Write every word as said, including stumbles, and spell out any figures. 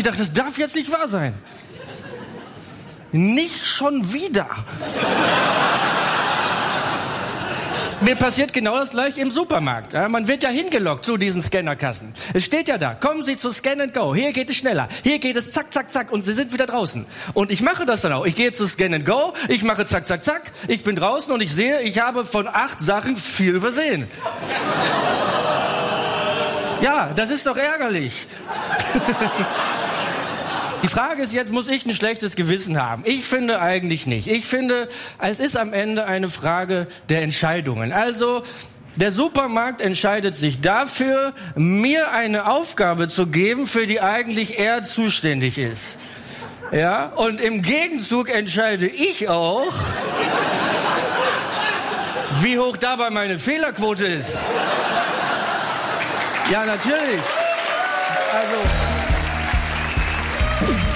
dachte, das darf jetzt nicht wahr sein. Nicht schon wieder. Mir passiert genau das gleiche im Supermarkt. Ja, man wird ja hingelockt zu diesen Scannerkassen. Es steht ja da, kommen Sie zu Scan and Go. Hier geht es schneller. Hier geht es zack, zack, zack und Sie sind wieder draußen. Und ich mache das dann auch. Ich gehe zu Scan and Go, ich mache zack, zack, zack. Ich bin draußen und ich sehe, ich habe von acht Sachen vier übersehen. Ja, das ist doch ärgerlich. Die Frage ist jetzt, muss ich ein schlechtes Gewissen haben? Ich finde eigentlich nicht. Ich finde, es ist am Ende eine Frage der Entscheidungen. Also, der Supermarkt entscheidet sich dafür, mir eine Aufgabe zu geben, für die eigentlich er zuständig ist. Ja, und im Gegenzug entscheide ich auch, wie hoch dabei meine Fehlerquote ist. Ja, natürlich. Also...